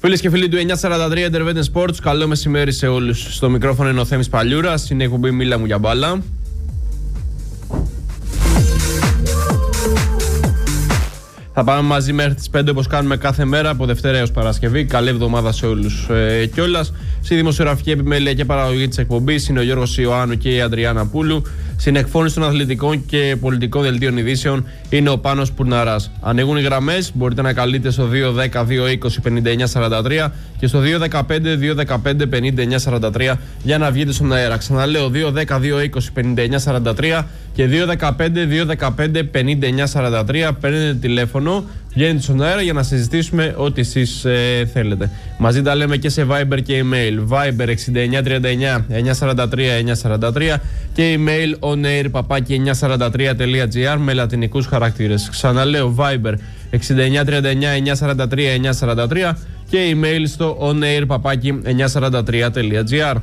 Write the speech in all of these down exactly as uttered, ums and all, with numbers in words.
Φίλες και φίλοι του εννιακόσια σαράντα τρία Intervention Sports, καλό μεσημέρι σε όλους. Στο μικρόφωνο είναι ο Θέμης Παλιούρας, είναι η εκπομπή Μίλα μου για μπάλα. Θα πάμε μαζί μέχρι τις πέντε όπως κάνουμε κάθε μέρα από Δευτέρα έως Παρασκευή. Καλή εβδομάδα σε όλους ε, κιόλας. Στη δημοσιογραφική επιμέλεια και παραγωγή της εκπομπής είναι ο Γιώργος Ιωάννου και η Αντριάννα Πούλου. Στην εκφώνηση των αθλητικών και πολιτικών δελτίων ειδήσεων είναι ο Πάνος Πουρναράς. Ανοίγουν οι γραμμές, μπορείτε να καλείτε στο δύο δέκα δύο είκοσι πενήντα εννιά σαράντα τρία και στο δύο δεκαπέντε δύο δεκαπέντε πενήντα εννιά σαράντα τρία για να βγείτε στον αέρα. Ξαναλέω δύο δέκα δύο είκοσι πενήντα εννιά σαράντα τρία και δύο δεκαπέντε δύο δεκαπέντε πενήντα εννιά σαράντα τρία. Παίρνετε τηλέφωνο, βγαίνετε στον αέρα για να συζητήσουμε ό,τι εσείς ε, θέλετε. Μαζί τα λέμε και σε Viber και email. Viber εξήντα εννιά τριάντα εννιά εννιακόσια σαράντα τρία εννιακόσια σαράντα τρία και email onair παπάκι εννιακόσια σαράντα τρία τελεία gr με λατινικούς χαρακτήρες. Ξαναλέω Viber εξήντα εννιά τριάντα εννιά εννιακόσια σαράντα τρία εννιακόσια σαράντα τρία και email στο onair παπάκι εννιακόσια σαράντα τρία τελεία gr.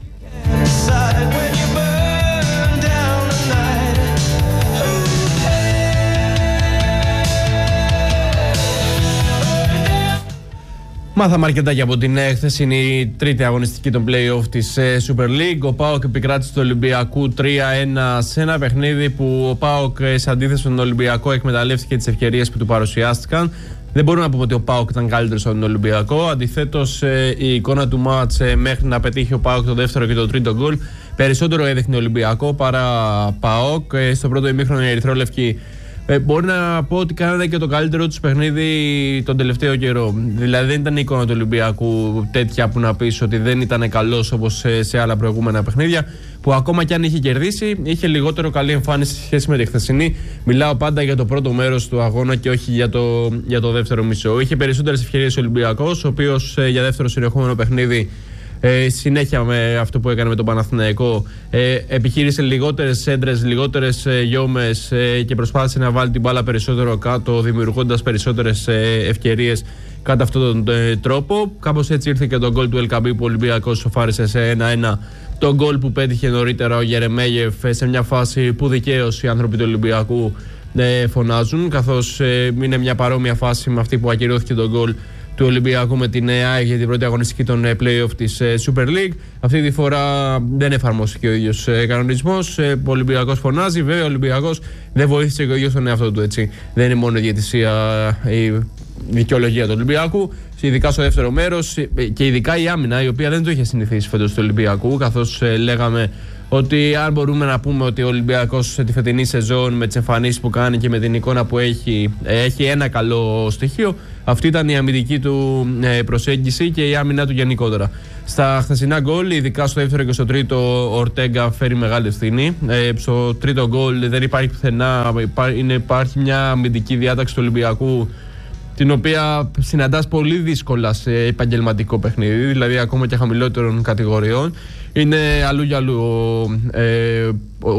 Μάθαμε αρκετά και από την χθεσινή τρίτη αγωνιστική των play-off της Super League. Ο ΠΑΟΚ επικράτησε του Ολυμπιακού τρία ένα σε ένα παιχνίδι που ο ΠΑΟΚ, σε αντίθεση με τον Ολυμπιακό, εκμεταλλεύτηκε τις ευκαιρίες που του παρουσιάστηκαν. Δεν μπορούμε να πούμε ότι ο ΠΑΟΚ ήταν καλύτερος από τον Ολυμπιακό. Αντιθέτως, η εικόνα του μάτς μέχρι να πετύχει ο ΠΑΟΚ το δεύτερο και το τρίτο γκολ περισσότερο έδειχνε Ολυμπιακό παρά ΠΑΟΚ. Στο πρώτο ημίχρονο οι ερυθρόλευκοι Ε, μπορεί να πω ότι κάνανε και το καλύτερο τους παιχνίδι τον τελευταίο καιρό. Δηλαδή δεν ήταν η εικόνα του Ολυμπιακού τέτοια που να πεις ότι δεν ήταν καλός όπως σε, σε άλλα προηγούμενα παιχνίδια, που ακόμα κι αν είχε κερδίσει είχε λιγότερο καλή εμφάνιση σε σχέση με τη χθεσινή. Μιλάω πάντα για το πρώτο μέρος του αγώνα και όχι για το, για το δεύτερο μισό. Είχε περισσότερες ευκαιρίες ο Ολυμπιακός, ο οποίος ε, για δεύτερο συνεχόμενο παιχνίδι, Ε, συνέχεια με αυτό που έκανε με τον Παναθηναϊκό, ε, επιχείρησε λιγότερες έντρες, λιγότερες ε, γιόμες ε, και προσπάθησε να βάλει την μπάλα περισσότερο κάτω, δημιουργώντας περισσότερες ε, ευκαιρίες κατά αυτόν τον ε, τρόπο. Κάπως έτσι ήρθε και το γκολ του Ελκαμπή που ο Ολυμπιακός σοφάρισε σε ένα ένα. Το γκολ που πέτυχε νωρίτερα ο Γερεμέγεφ σε μια φάση που δικαίως οι άνθρωποι του Ολυμπιακού ε, φωνάζουν, καθώς ε, είναι μια παρόμοια φάση με αυτή που ακυρώθηκε το γκολ του Ολυμπιακού με την ΑΕΚ για την πρώτη αγωνιστική των play-off της Super League. Αυτή τη φορά δεν εφαρμόστηκε ο ίδιος κανονισμός. Ο Ολυμπιακός φωνάζει. Βέβαια, ο Ολυμπιακός δεν βοήθησε και ο ίδιος τον εαυτό του. Έτσι. Δεν είναι μόνο η διαιτησία, η δικαιολογία του Ολυμπιακού. Ειδικά στο δεύτερο μέρος και ειδικά η άμυνα, η οποία δεν το είχε συνηθίσει φέτος του Ολυμπιακού. Καθώς λέγαμε ότι αν μπορούμε να πούμε ότι ο Ολυμπιακός σε τη φετινή σεζόν, με τις εμφανίσεις που κάνει και με την εικόνα που έχει, έχει ένα καλό στοιχείο, αυτή ήταν η αμυντική του προσέγγιση και η άμυνα του γενικότερα. Στα χθεσινά γκολ, ειδικά στο δεύτερο και στο τρίτο, ο Ορτέγκα φέρει μεγάλη ευθύνη. Ε, στο τρίτο γκολ δεν υπάρχει πουθενά, υπάρχει μια αμυντική διάταξη του Ολυμπιακού, την οποία συναντάς πολύ δύσκολα σε επαγγελματικό παιχνίδι, δηλαδή ακόμα και χαμηλότερων κατηγοριών. Είναι αλλού για αλλού ο, ε,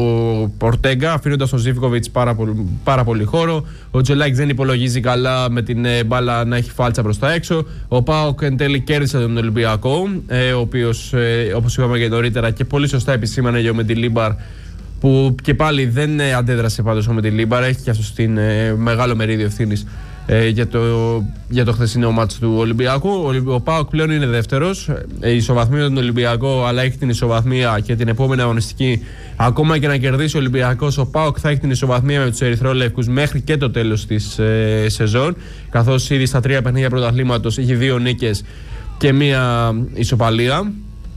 ο Ορτέγκα, αφήνοντας τον Ζίβκοβιτς πάρα, πάρα πολύ χώρο. Ο Τζολάκης δεν υπολογίζει καλά με την ε, μπάλα να έχει φάλτσα προς τα έξω. Ο ΠΑΟΚ εν τέλει κέρδισε τον Ολυμπιακό, ε, ο οποίος, ε, όπως είπαμε και νωρίτερα και πολύ σωστά επισήμανε ο Μεντιλίμπαρ, που και πάλι δεν ε, αντέδρασε πάντως ο Μεντιλίμπαρ, έχει και αυτό στην ε, μεγάλο μερίδιο ευθύνης Ε, για, το, για το χθεσινό μάτς του Ολυμπιακού. Ο, ο ΠΑΟΚ πλέον είναι δεύτερος, ε, ισοβαθμία τον Ολυμπιακό, αλλά έχει την ισοβαθμία και την επόμενη αγωνιστική. Ακόμα και να κερδίσει ο Ολυμπιακός, ο ΠΑΟΚ θα έχει την ισοβαθμία με τους ερυθρόλευκους μέχρι και το τέλος της ε, σεζόν, καθώς ήδη στα τρία παιχνίδια πρωταθλήματος έχει δύο νίκες και μία ισοπαλία.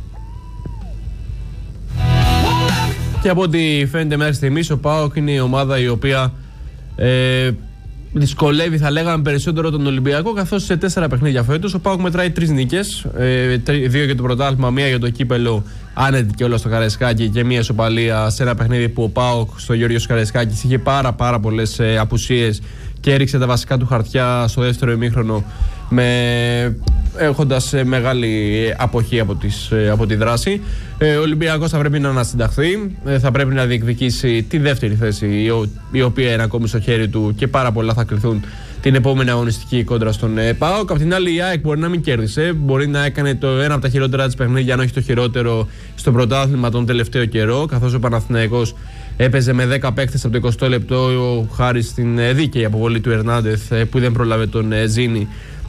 Και από ό,τι φαίνεται μέχρι στιγμής, ο ΠΑΟΚ είναι η ομάδα η οποία ε, δυσκολεύει, θα λέγαμε, περισσότερο τον Ολυμπιακό, καθώς σε τέσσερα παιχνίδια φέτος ο ΠΑΟΚ μετράει τρεις νίκες, ε, δύο για το πρωτάθλημα, μία για το κύπελο άνετη και όλα στο Καραϊσκάκι και μία ισοπαλία σε ένα παιχνίδι που ο ΠΑΟΚ στο Γεώργιος Καραϊσκάκης είχε πάρα πάρα πολλές ε, απουσίες και έριξε τα βασικά του χαρτιά στο δεύτερο ημίχρονο, με, έχοντας ε, μεγάλη αποχή από, τις, ε, από τη δράση. Ε, ο Ολυμπιακός θα πρέπει να ανασυνταχθεί, ε, θα πρέπει να διεκδικήσει τη δεύτερη θέση, η, ο, η οποία είναι ακόμη στο χέρι του και πάρα πολλά θα κρυθούν την επόμενη αγωνιστική κόντρα στον ε, ΠΑΟΚ. Απ' την άλλη, η ΑΕΚ μπορεί να μην κέρδισε, μπορεί να έκανε το ένα από τα χειρότερα της παιχνίδια, αν όχι το χειρότερο, στο πρωτάθλημα τον τελευταίο καιρό, καθώς ο Παναθηναϊκός έπαιζε με δέκα παίκτες από το εικοστό λεπτό, χάρη στην δίκαιη αποβολή του Ερνάντεθ, που δεν πρόλαβε τον Ζήνη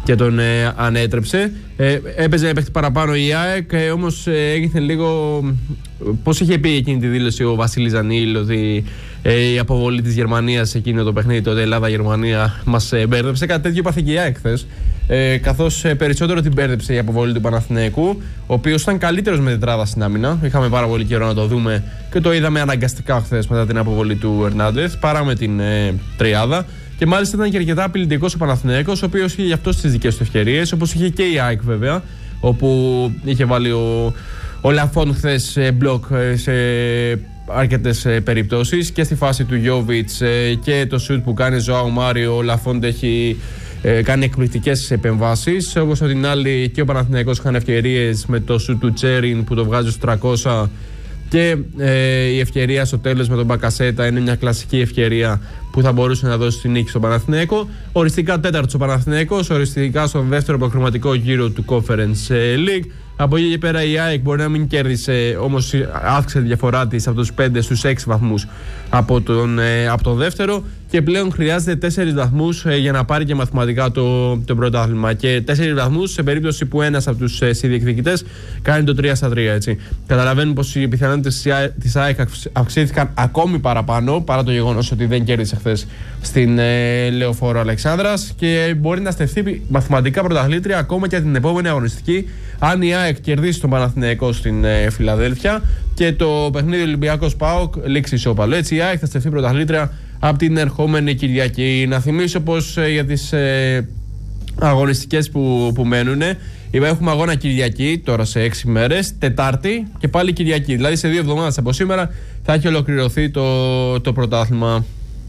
και τον ε, ανέτρεψε. Ε, έπαιζε να παίχτη παραπάνω η ΑΕΚ, ε, όμως ε, έγινε λίγο. Πώς είχε πει εκείνη τη δήλωση ο Βασίλης Ζανίλ, ότι ε, η αποβολή της Γερμανίας σε εκείνο το παιχνίδι, τότε Ελλάδα-Γερμανία, μας ε, μπέρδεψε. Κάτι τέτοιο είπα και η ΑΕΚ χθες. Ε, καθώς ε, περισσότερο την μπέρδεψε η αποβολή του Παναθηναϊκού, ο οποίος ήταν καλύτερος με τετράδα στην άμυνα. Είχαμε πάρα πολύ καιρό να το δούμε και το είδαμε αναγκαστικά χθες μετά την αποβολή του Ερνάντεθ, παρά με την ε, τριάδα. Και μάλιστα ήταν και αρκετά απειλητικός ο Παναθηναϊκός, ο οποίος είχε γι' αυτό τις δικές του ευκαιρίες, όπως είχε και η ΑΕΚ βέβαια, όπου είχε βάλει ο, ο Λαφόν χθες ε, μπλοκ ε, σε αρκετές ε, περιπτώσεις, και στη φάση του Γιόβιτς ε, και το σουτ που κάνει Ζωάου Μάριο, ο Λαφόν έχει ε, κάνει εκπληκτικές επεμβάσεις. Όπως από την άλλη και ο Παναθηναϊκός είχαν ευκαιρίες με το σουτ του Τσέριν που το βγάζει στους τριακόσια, και ε, η ευκαιρία στο τέλος με τον Μπακασέτα είναι μια κλασική ευκαιρία που θα μπορούσε να δώσει τη νίκη στον Παναθηναϊκό. Οριστικά τέταρτος ο Παναθηναϊκός, οριστικά στον δεύτερο προκριματικό γύρο του Conference League. Από εκεί και πέρα η ΑΕΚ μπορεί να μην κέρδισε, όμως αύξησε τη διαφορά της από τους πέντε στους έξι βαθμούς από τον, ε, από τον δεύτερο, και πλέον χρειάζεται τέσσερις βαθμούς ε, για να πάρει και μαθηματικά το, το πρωτάθλημα. Και τέσσερις βαθμούς σε περίπτωση που ένας από τους ε, συνδιεκδικητές κάνει το τρία στα τρία. Έτσι. Καταλαβαίνουν πως οι πιθανότητες της ΑΕΚ αυξήθηκαν ακόμη παραπάνω, παρά το γεγονός ότι δεν κέρδισε χθες στην ε, Λεωφόρο Αλεξάνδρας, και μπορεί να στεφθεί μαθηματικά πρωταθλήτρια ακόμα και την επόμενη αγωνιστική, αν η ΑΕΚ κερδίσει τον Παναθηναϊκό στην ε, Φιλαδέλφια και το παιχνίδι Ολυμπιακός ΠΑΟΚ λήξει ισόπαλο. Έτσι η ΑΕΚ θα στεφθεί πρωταθλήτρια από την ερχόμενη Κυριακή. Να θυμίσω πως ε, για τις ε, αγωνιστικές που, που μένουν, έχουμε αγώνα Κυριακή τώρα σε έξι μέρες, Τετάρτη και πάλι Κυριακή. Δηλαδή σε δύο εβδομάδες από σήμερα θα έχει ολοκληρωθεί το, το πρωτάθλημα.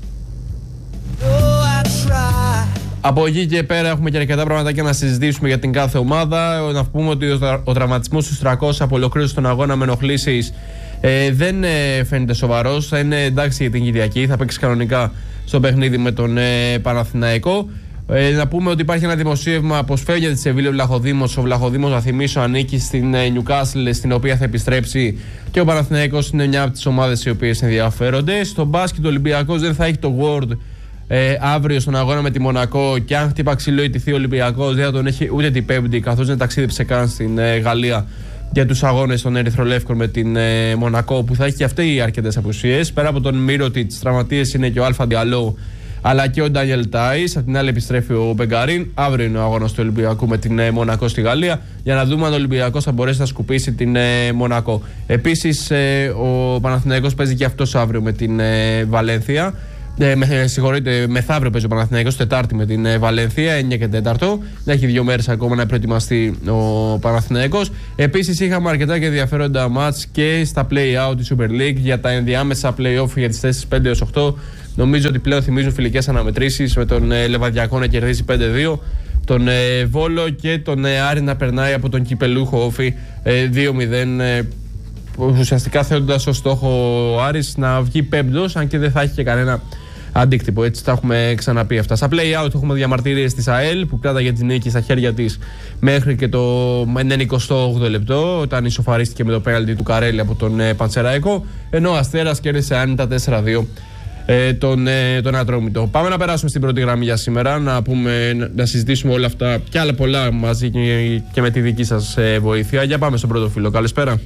Από εκεί και πέρα έχουμε και αρκετά πραγματάκια να συζητήσουμε για την κάθε ομάδα. Να πούμε ότι ο, ο τραυματισμός στους τριακόσια από ολοκλήρωση στον αγώνα με ενοχλήσεις ε, δεν ε, φαίνεται σοβαρός. Θα είναι εντάξει για την Κυριακή, θα παίξει κανονικά στο παιχνίδι με τον ε, Παναθηναϊκό. Ε, να πούμε ότι υπάρχει ένα δημοσίευμα πως φεύγει τη Σεβίλη ο Βλαχοδήμος. Ο Βλαχοδήμος, να θυμίσω, ανήκει στην Νιουκάσλ, στην οποία θα επιστρέψει, και ο Παναθηναϊκός είναι μια από τις ομάδες οι οποίες ενδιαφέρονται. Στο μπάσκετ ο Ολυμπιακός δεν θα έχει το World Ε, αύριο στον αγώνα με τη Μονακό, και αν χτύπα ξύλο ηττηθεί ο Ολυμπιακός δεν θα τον έχει ούτε την Πέμπτη, καθώς δεν ταξίδεψε καν στην ε, Γαλλία για τους αγώνες των Ερυθρολεύκων με την ε, Μονακό, που θα έχει και αυτή αρκετές απουσίες. Πέρα από τον Μύρωτιτς, τραυματίες είναι και ο Αλφα Διαλό αλλά και ο Ντάνιελ Τάις. Απ' την άλλη επιστρέφει ο Μπεγκαρίν. Αύριο είναι ο αγώνας του Ολυμπιακού με την ε, Μονακό στη Γαλλία, για να δούμε αν ο Ολυμπιακός θα μπορέσει να σκουπίσει την ε, Μονακό. Επίσης ε, ο Παναθηναϊκός παίζει και αυτός αύριο με την ε, Βαλένθια. Ε, με, συγχωρείτε, μεθαύριο παίζει ο Παναθηναϊκός, Τετάρτη με την ε, Βαλένθια, εννιά και τέταρτο. Έχει δύο μέρες ακόμα να προετοιμαστεί ο Παναθηναϊκός. Επίσης, είχαμε αρκετά και ενδιαφέροντα μάτς και στα play-out της Super League για τα ενδιάμεσα play-off για τις θέσεις πέντε έως οκτώ. Νομίζω ότι πλέον θυμίζουν φιλικές αναμετρήσεις, με τον ε, Λεβαδιακό να κερδίσει πέντε δύο, τον ε, Βόλο και τον ε, Άρη να περνάει από τον κυπελούχο Όφη ε, δύο μηδέν. Ε, ουσιαστικά θέτοντας ως στόχο ο Άρης να βγει πέμπτος, αν και δεν θα έχει και κανένα αντίκτυπο. Έτσι τα έχουμε ξαναπεί αυτά. Στα play-out έχουμε διαμαρτυρίες της ΑΕΛ που κράταγε την νίκη στα χέρια της μέχρι και το ενενηκοστό όγδοο λεπτό, όταν ισοφαρίστηκε με το πέναλτι του Καρέλη από τον ε, Πανσεραϊκό, ενώ ο Αστέρας κέρδισε άνετα τέσσερα δύο ε, τον, ε, τον Ατρόμητο. Πάμε να περάσουμε στην πρώτη γραμμή για σήμερα, να, πούμε, να συζητήσουμε όλα αυτά και άλλα πολλά μαζί και, και με τη δική σας ε, βοήθεια. Για πάμε στον πρώτο φίλο. Καλησπέρα.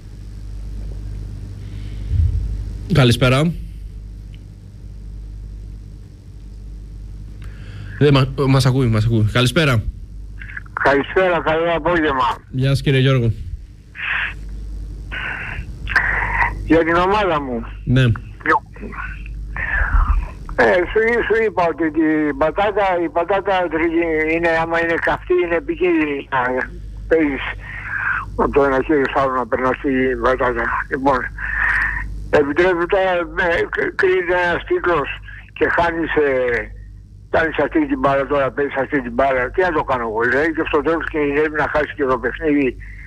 Καλησπέρα. Δεν μα, μας ακούει, μας ακούει. Καλησπέρα. Καλησπέρα, καλό απόγευμα. Γεια σας κύριε Γιώργο. Για την ομάδα μου. Ναι. Ε, σου, σου είπα ότι η πατάτα, η πατάτα είναι, άμα είναι καυτή, είναι επικίνδυνη να παίζεις από το ένα χέρι στο άλλο να περνάς την πατάτα. Λοιπόν, επιτρέπει τώρα, κρίνεται ένας κύκλος και χάνεις, ε, κάνεις αυτή την μπάλα, τώρα παίζεις αυτή την μπάλα. Τι να το κάνω εγώ, δηλαδή, και στο τέλος κινδυνεύει να χάσει και το παιχνίδι.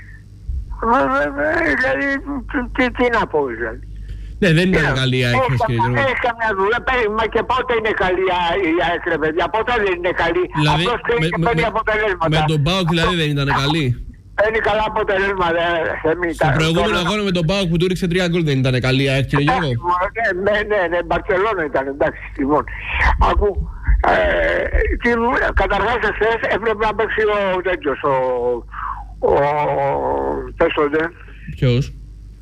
Δηλαδή, τι, τι να πω, δηλαδή. Ναι, δεν είναι καλή η ΑΕΚ. Έχει καμιά δουλειά, μα και πότε είναι καλή η ΑΕΚ, ρε παιδιά, πότε δεν είναι καλή. Δηλαδή, αυτός κρίνει και παίρνει αποτελέσματα. Με τον ΠΑΟΚ δηλαδή δεν ήταν καλή. Παίρνει καλά αποτελέσματα. Στο προηγούμενο αγώνα με τον ΠΑΟΚ που του ρίξε τρία γκολ δεν ήταν καλή η ΑΕΚ, κύριε Γιώργο. Ναι, ναι, ναι, Μπαρσελόνα ήταν, εντάξει, λοιπόν. Ακού, Ε, καταρχάς εχθές έπρεπε να παίξει ο τέτοιος, ο, ο, πες το δε. Ποιος?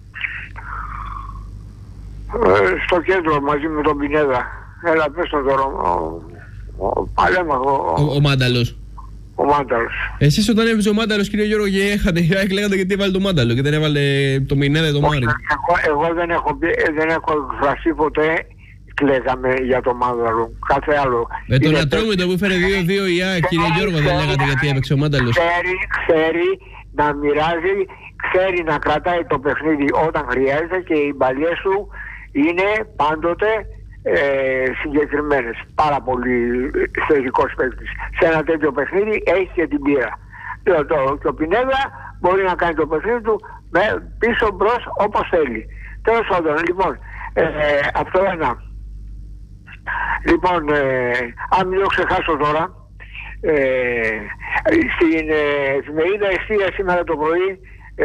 Ε, στο κέντρο μαζί με τον Πινέδα. Έλα πες το τώρα, ο, ο, παλέμαχο, ο, ο, ο Μάνταλος. Ο Μάνταλος. Εσείς όταν έπαιζε ο Μάνταλος, κύριε Γιώργο, και έχατε, λέγατε γιατί έβαλε το Μάνταλο και δεν έβαλε το Πινέδα, το Μάρι. Εγώ, εγώ δεν έχω, δεν έχω εκφραστεί ποτέ. Λέγαμε για το Μάνταλο, κάθε άλλο. Με τον Ατρόμητο που έφερε δύο δύο η ΑΕΚ, κύριε Γιώργο, δεν λέγατε γιατί έπαιξε ο Μάνταλος. Ξέρει, ξέρει να μοιράζει, ξέρει να κρατάει το παιχνίδι όταν χρειάζεται και οι μπαλιές του είναι πάντοτε ε, συγκεκριμένες. Πάρα πολύ θετικός παίκτης. Σε ένα τέτοιο παιχνίδι έχει και την πείρα. Το, το, και ο Πινέδα μπορεί να κάνει το παιχνίδι του με πίσω μπρος όπως θέλει. Τέλος πάντων, λοιπόν, ε, αυτό ένα. Λοιπόν, ε, αν μην το ξεχάσω τώρα, ε, στην ε, εφημερίδα Εστία σήμερα το πρωί ε,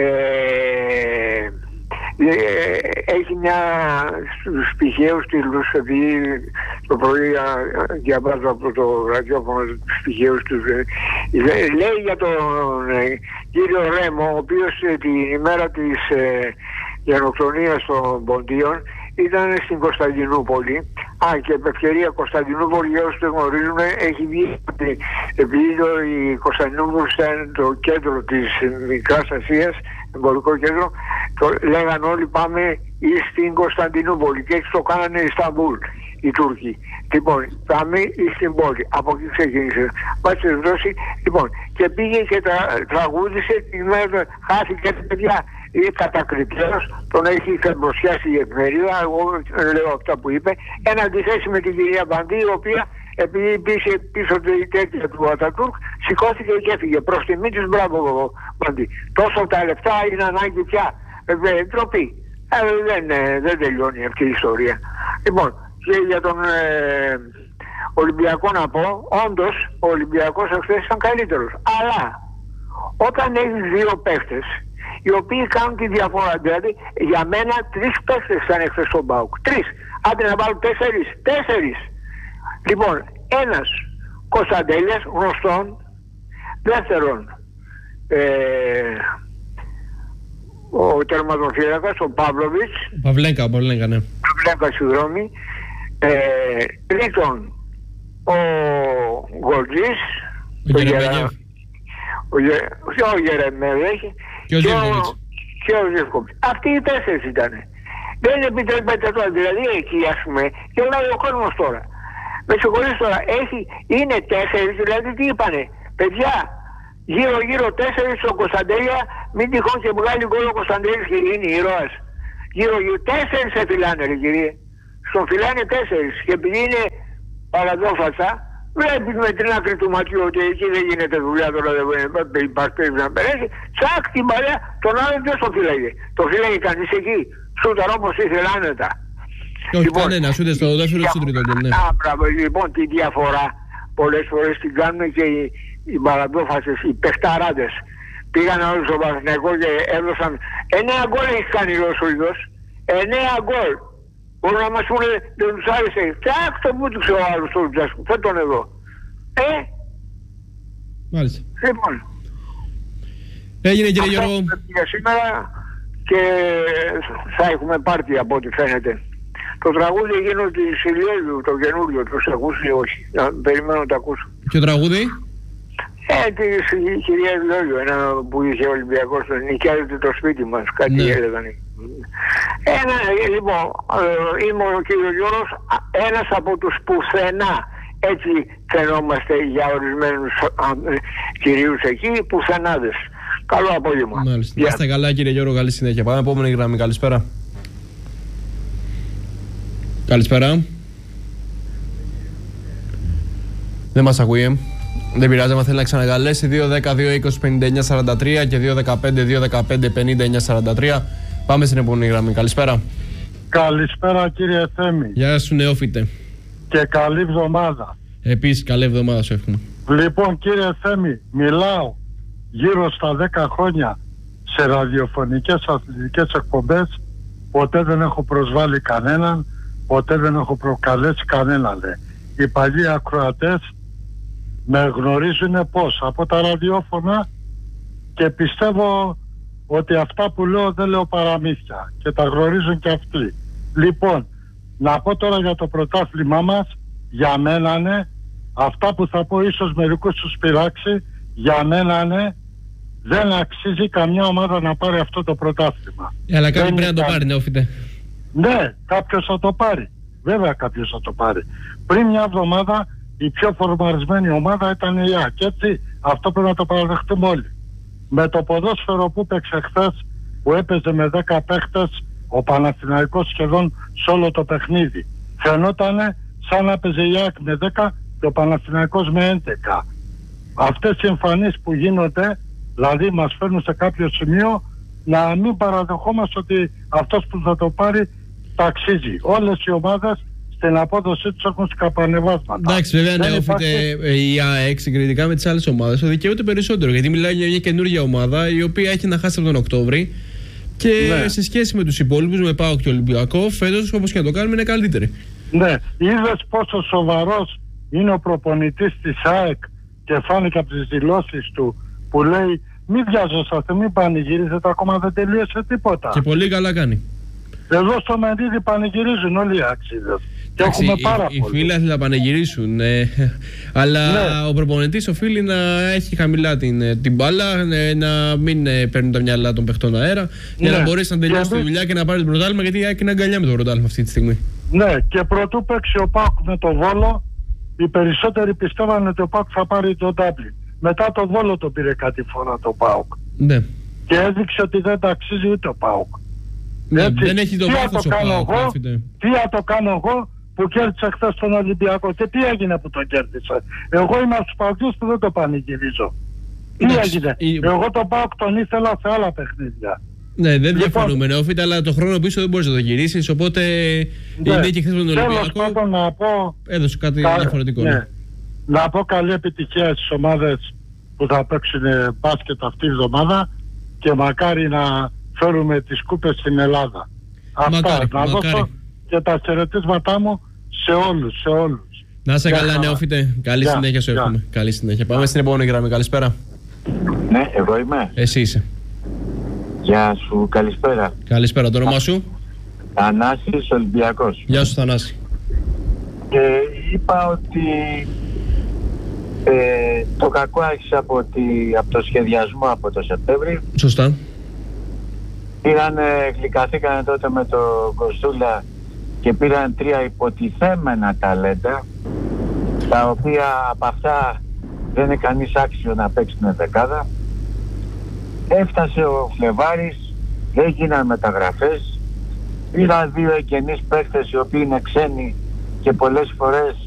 ε, έχει μια στους πηχαίους τίτλους, επειδή το πρωί διαβάζω από το ραδιόφωνο τους πηχαίους τους, ε, λέει για τον ε, κύριο Ρέμο, ο οποίος ε, την ημέρα της ε, γενοκτονίας των Ποντίων ήταν στην Κωνσταντινούπολη. Α, και επ' ευκαιρία Κωνσταντινούπολη, για όσους δεν γνωρίζουν, έχει βγει επειδή η Κωνσταντινούπολη ήταν το κέντρο της Μικράς Ασίας, εμπορικό κέντρο, το λέγαν όλοι πάμε στην Κωνσταντινούπολη και έτσι το κάνανε Ισταμπούλ οι Τούρκοι. Λοιπόν, πάμε στην πόλη. Από εκεί ξεκίνησε. Πάτσε δόση. Λοιπόν, και πήγε και τα, τραγούδισε την μέρα, χάθηκε παιδιά. Ή κατακριτέως, τον έχει ξεμπροσιάσει η εφημερίδα, εγώ λέω αυτά που είπε, εν αντιθέσει με την κυρία Μπαντή, η οποία επειδή πήγε πίσω τη τέτοια του Ατατούρκ, σηκώθηκε και έφυγε. Προς τιμή της, μπράβο Μπαντή. Τόσο τα λεφτά είναι ανάγκη πια. Ε, τροπή. Ε, δεν, ε, δεν τελειώνει αυτή η ιστορία. Λοιπόν, και για τον ε, Ολυμπιακό να πω, όντως ο Ολυμπιακός εχθές ήταν καλύτερος. Αλλά όταν έχει δύο παίχτες, οι οποίοι κάνουν τη διαφορά. Δηλαδή, για μένα τρεις παίχτες ήταν εχθές στον ΠΑΟΚ. Τρεις. Άντε να βάλουν τέσσερις. Τέσσερις. Λοιπόν, ένας Κωνσταντέλιας, γνωστόν. Δεύτερον, ε, ο τερματοφύλακας, ο Παύλοβιτς. Παυλέκα, ο Παυλέκα, ναι. Παυλέκα, συγγνώμη. Ε, τρίτον, ο Γκολτζής. Ο Γερεμέγεφ. Ο Γερεμέγεφ. Και ο Ζεύκοβιτς. Και ο Ζεύκοβιτς. Αυτοί οι τέσσερις ήτανε. Δεν επιτρέπεται τώρα. Δηλαδή εκεί, ας πούμε, και λέει ο κόσμος τώρα. Με συγχωρείς τώρα, έχει, είναι τέσσερις, δηλαδή τι είπανε. Παιδιά, γύρω γύρω τέσσερις ο Κωνσταντέλια, μην τυχόν και βγάλει γκολ ο Κωνσταντέλης και είναι ήρωας. Γύρω γύρω τέσσερις σε φυλάνε, ρε κύριε. Στον φυλάνε τέσσερις. Και επειδή είναι παραδόφασα, βλέπει με την άκρη του ματιού ότι εκεί δεν γίνεται δουλειά τώρα, δεν υπάρχει να περάσει. Τσακ την παρέα, τον άλλον δεν στο φύλαγε. Το φύλαγε κανείς εκεί. Σούταρ όπως ήθελε άνετα. Και όχι λοιπόν, κανένας, ούτε στο δεύτερο ούτε στο τρίτο. Ναι. Α, μπράβο, λοιπόν, τη διαφορά πολλές φορές την κάνουν και οι, οι παραδόφασες, οι παιχταράδες. Πήγαν όλοι στο Παναθηναϊκό και έδωσαν εννέα γκολ έχει κάνει ο Σουηδός. εννέα γκολ. Μπορούν να μας πούνε δεν τους άρεσε. Τσακ το μπούτουξε ο άλλος στο Λουτζάσκου. Φέρ' τον εδώ. Ε. Μάλιστα. Λοιπόν. Έγινε κύριε Γιώργο. Για σήμερα και θα έχουμε πάρτι από ό,τι φαίνεται. Το τραγούδι εκείνο της Ηλιέδου, το καινούριο, το σε ακούσει όχι. Να περιμένω να το ακούσω. Ποιο τραγούδι? Ε, της κυρία Ηλιέδου, ένα που είχε ο Ολυμπιακός, νοικιάζεται το σπίτι μας, κάτι ναι. Έλεγαν. Ένα, λοιπόν, είμαι ο κύριος Γιώργος, ένας από τους πουθενά, έτσι φαινόμαστε για ορισμένους κυρίους εκεί, πουθενάδες. Καλό απόγευμα. Μάλιστα. Να είστε καλά κύριε Γιώργο, καλή συνέχεια. Πάμε επόμενη γραμμή, καλησπέρα. Καλησπέρα. Δεν μας ακούει. Δεν πειράζει, άμα θέλει να ξανακαλέσει. δύο δέκα δύο είκοσι πενήντα εννιά σαράντα τρία και δύο δεκαπέντε δύο δεκαπέντε πενήντα εννιά σαράντα τρία. Πάμε στην επόμενη γραμμή. Καλησπέρα. Καλησπέρα κύριε Θέμη. Γεια σου νεόφιτε. Και καλή εβδομάδα. Επίσης καλή εβδομάδα σου εύχομαι. Λοιπόν κύριε Θέμη, μιλάω γύρω στα δέκα χρόνια σε ραδιοφωνικές αθλητικές εκπομπές. Ποτέ δεν έχω προσβάλει κανέναν, ποτέ δεν έχω προκαλέσει κανέναν. Δε. οι παλιοί ακροατές με γνωρίζουν πώς, από τα ραδιόφωνα, και πιστεύω ότι αυτά που λέω δεν λέω παραμύθια και τα γνωρίζουν και αυτοί. Λοιπόν, να πω τώρα για το πρωτάθλημά μας, για μένα ναι, αυτά που θα πω ίσως μερικούς τους πειράξει, για μένα ναι, δεν αξίζει καμιά ομάδα να πάρει αυτό το πρωτάθλημα. Αλλά κάποιος πρέπει να το πάρει, Νεόφιτε. Ναι, κάποιος θα το πάρει. Βέβαια κάποιος θα το πάρει. Πριν μια εβδομάδα η πιο φορμαρισμένη ομάδα ήταν η ΑΕΚ. Και έτσι αυτό πρέπει να το παραδεχτούμε όλοι. Με το ποδόσφαιρο που παίξε χθες, που έπαιζε με δέκα παίχτες, ο Παναθηναϊκός σχεδόν σε όλο το παιχνίδι, φαινότανε σαν να παίζε η ΑΕΚ με δέκα και ο Παναθηναϊκός με έντεκα. Αυτές οι εμφανίσεις που γίνονται, δηλαδή μας φέρνουν σε κάποιο σημείο να μην παραδεχόμαστε ότι αυτός που θα το πάρει ταξίζει. Όλες οι ομάδες στην απόδοσή τους έχουν σκαπανεβάσματα. Εντάξει, βέβαια, Νεόφιτε, υπάρχει... η ΑΕΚ συγκριτικά με τις άλλες ομάδες το δικαιούται περισσότερο. Γιατί μιλάει για μια καινούργια ομάδα η οποία έχει να χάσει από τον Οκτώβρη. Και ναι, σε σχέση με τους υπόλοιπους, με ΠΑΟΚ και Ολυμπιακό, φέτος όπως και να το κάνουμε είναι καλύτερη. Ναι, είδες πόσο σοβαρός είναι ο προπονητής της ΑΕΚ και φάνηκε από τις δηλώσεις του που λέει μην βιάζεστε, μην πανηγυρίζετε, ακόμα δεν τελείωσε τίποτα. Και πολύ καλά κάνει. Εδώ στο Μεντίδη πανηγυρίζουν όλοι οι αξίδες. Και έχουμε πάρα οι, οι φίλοι θα πανηγυρίσουν, ε, αλλά ναι, ο προπονητής οφείλει να έχει χαμηλά την, την μπάλα, ε, να μην ε, παίρνουν τα μυαλά των παιχτών αέρα, ναι, για να μπορέσει να τελειώσει τη δουλειά και να πάρει το πρωτάθλημα, γιατί έχει να αγκαλιά με το πρωτάθλημα αυτή τη στιγμή. Ναι, και πρωτού παίξει ο ΠΑΟΚ με το Βόλο, οι περισσότεροι πιστεύαν ότι ο ΠΑΟΚ θα πάρει το Ντάμπλιν. Μετά το Βόλο το πήρε κάτι φορά το ΠΑΟΚ. Ναι. Και έδειξε ότι δεν τα αξίζει ούτε ο ΠΑΟΚ. Ναι, δεν έχει το βάθος ο ΠΑΟΚ. Τι θα το κάνω εγώ που κέρδισε χθες τον Ολυμπιακό, και τι έγινε που το κέρδισε? Εγώ είμαι από τους παγκούς που δεν το πανηγυρίζω. Τι έγινε? Η... Εγώ τον ΠΑΟΚ τον ήθελα σε άλλα παιχνίδια. Ναι, δεν λοιπόν, διαφωνούμε, Νεόφιτα, αλλά το χρόνο πίσω δεν μπορείς να το γυρίσεις, οπότε ναι, η νίκη χθες με τον Ολυμπιακό να πω, έδωσε κάτι κα... διαφορετικό. Ναι. Ναι. Να πω καλή επιτυχία στις ομάδες που θα παίξουν μπάσκετ αυτή τη εβδομάδα και μακάρι να φέρουμε τις κούπες στην Ελλάδα. Μακάρι, Αυτά, να μακάρι. δώσω και τα χαιρετίσματά μου σε όλους, σε όλους. Να είσαι καλά, Νεόφιτε. Καλή yeah, συνέχεια σου εύχομαι. Yeah. Καλή συνέχεια. Πάμε yeah. στην επόμενη γραμμή. Καλησπέρα. Ναι, εγώ είμαι. Εσύ είσαι. Γεια σου, καλησπέρα. Καλησπέρα, το όνομά σου? Θανάσης, Ολυμπιακός. Γεια σου, Θανάση. Και είπα ότι ε, το κακό άρχισε από, τη, από το σχεδιασμό από το Σεπτέμβρη. Σωστά. Πήρανε, γλυκαθήκανε τότε με το Κοστούλα και πήραν τρία υποτιθέμενα ταλέντα, τα οποία από αυτά δεν είναι κανείς άξιο να παίξει την δεκάδα. Έφτασε ο Φλεβάρης, έγιναν μεταγραφές, πήραν δύο εγγενείς παίκτες οι οποίοι είναι ξένοι και πολλές φορές